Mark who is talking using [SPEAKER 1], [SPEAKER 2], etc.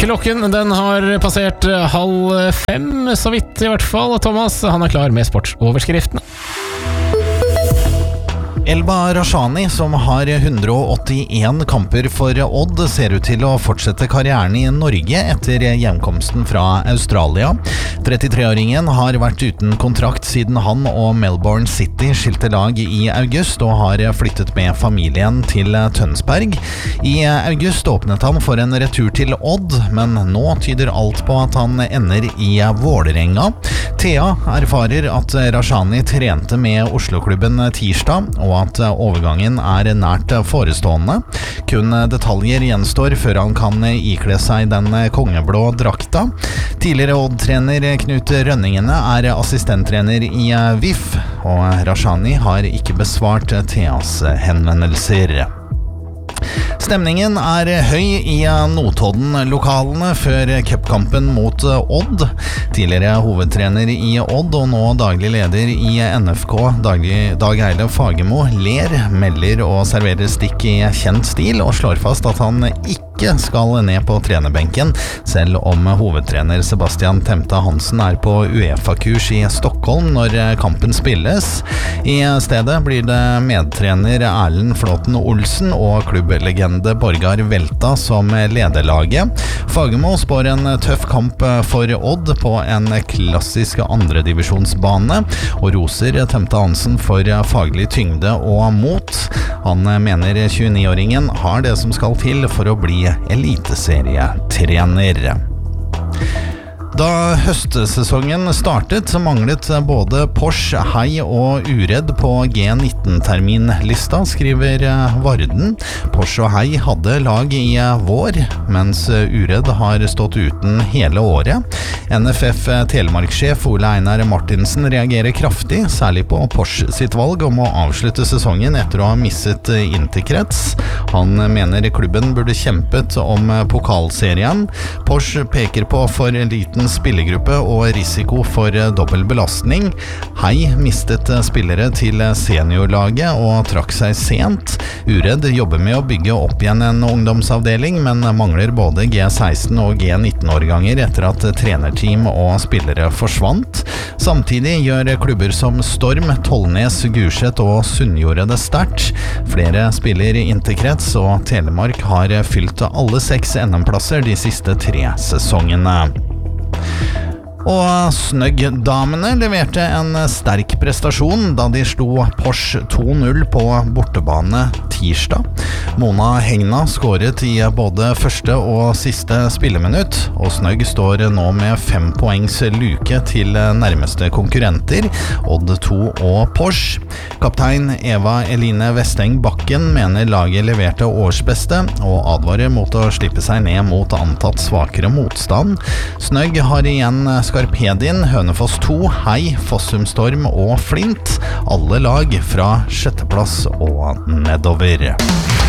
[SPEAKER 1] Klokken den har passert 4:30, så vidt I hvert fall. Thomas, han klar med sportsoverskriftene.
[SPEAKER 2] Elba Rashani, som har 181 kamper for Odd, ser ut til å fortsette karrieren I Norge etter hjemkomsten fra Australia. 33-åringen har vært uten kontrakt siden han og Melbourne City skilte lag I august, og har flyttet med familien til Tønsberg. I august åpnet han for en retur til Odd, men nå tyder alt på at han ender I Vålerenga. Thea erfarer at Rashani trente med Oslo-klubben tirsdag, og at overgangen nært forestående. Kun detaljer gjenstår før han kan ikle seg den kongeblå drakta. Tidligere Odd-trener Knut Rønningene assistenttrener I VIF, og Rashani har ikke besvart Theas henvendelser. Stemningen høy I Notodden-lokalene før cupkampen mot Odd. Tidligere hovedtrener I Odd og nå daglig leder I NFK, Dag Eile Fagemo, ler, melder og serverer stikk I kjent stil, og slår fast at han ikke skal ned på trenerbenken, selv om hovedtrener Sebastian Temta Hansen på UEFA-kurs I Stockholm når kampen spilles. I stedet blir det medtrener Erlend Flåten Olsen og klubblegende Borgar Velta som lederlaget. Fagemo spår en tøff kamp for Odd på en klassisk andredivisjonsbane, og roser Temta Hansen for faglig tyngde og mot. Han mener 29-åringen har det som skal til for å bli eliteserietrener. Da høstsesongen startet, så manglet både Porsche, Hei og Uredd på G19-terminlista, skriver Varden. Porsche og Hei hadde lag I vår, mens Uredd har stått uten hele året. NFF Telemark-sjef Ole Einar Martinsen reagerer kraftig, særlig på Porsche sitt valg om å avslutte sesongen etter å ha misset interkrets. Han mener klubben burde kjempet om pokalserien. Porsche peker på for liten spillergruppe og risiko for dobbel belastning. Hei mistet spillere til seniorlaget og trakk seg sent. Uredd jobber med å bygge opp igjen en ungdomsavdeling, men mangler både G16 og G19-årganger etter at trenerteam og spillere forsvant. Samtidig gjør klubber som Storm, Tollnes, Gulset og Sunnjordet det sterkt. Flere spiller interkrets, og Telemark har fylt alle 6 NM-plasser de siste 3 sesongene. Og Snøgg-damene leverte en sterk prestasjon da de slo Porsche 2-0 på bortebane tirsdag. Mona Hegna skåret I både første og siste spilleminutt, og Snøgg står nå med 5 poengs luke til nærmeste konkurrenter, Odd 2 og Porsche. Kaptein Eva Eline Vesteng Bakken mener laget leverte årsbeste, og advarer mot å slippe seg ned mot antatt svakere motstand. Snøgg har igjen Skarpedin, Hønefoss 2, Hei, Fossum Storm og Flint. Alle lag fra 6. plass og nedover.